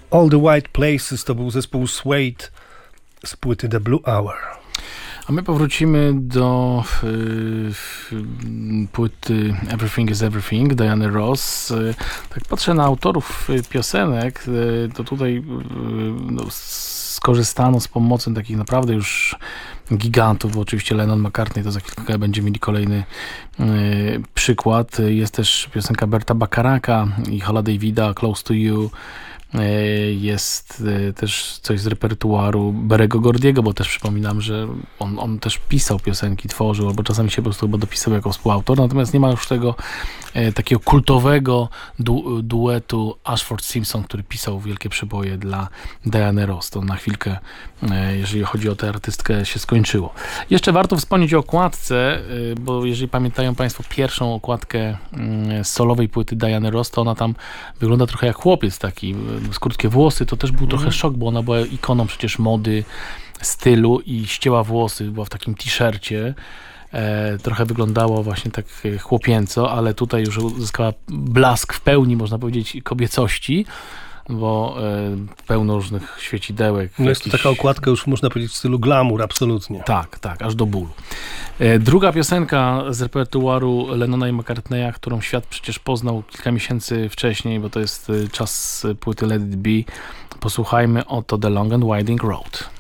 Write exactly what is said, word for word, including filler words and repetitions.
All the White Places to był zespół Suede z płyty The Blue Hour. A my powrócimy do y, y, płyty Everything is Everything Diany Ross. Y, tak patrzę na autorów y, piosenek, y, to tutaj y, no, skorzystano z pomocy takich naprawdę już gigantów, bo oczywiście Lennon, McCartney to za chwilkę będziemy mieli kolejny y, przykład. Jest też piosenka Berta Bacharaka i Hola Davida, Close to You. Jest też coś z repertuaru Berego Gordiego, bo też przypominam, że on, on też pisał piosenki, tworzył, albo czasami się po prostu chyba dopisał jako współautor, natomiast nie ma już tego e, takiego kultowego du, duetu Ashford-Simpson, który pisał wielkie przeboje dla Diany Ross. To na chwilkę, e, jeżeli chodzi o tę artystkę, się skończyło. Jeszcze warto wspomnieć o okładce, e, bo jeżeli pamiętają Państwo pierwszą okładkę e, solowej płyty Diany Ross, to ona tam wygląda trochę jak chłopiec taki, z krótkie włosy, to też był trochę szok, bo ona była ikoną przecież mody, stylu i ścięła włosy, była w takim t-shircie. E, trochę wyglądało właśnie tak chłopięco, ale tutaj już uzyskała blask w pełni, można powiedzieć, kobiecości, bo e, pełno różnych świecidełek. No jest to taka okładka już, można powiedzieć, w stylu glamour, absolutnie. Tak, tak, aż do bólu. E, druga piosenka z repertuaru Lennona i McCartneya, którą świat przecież poznał kilka miesięcy wcześniej, bo to jest czas płyty Let It Be. Posłuchajmy oto The Long and Winding Road.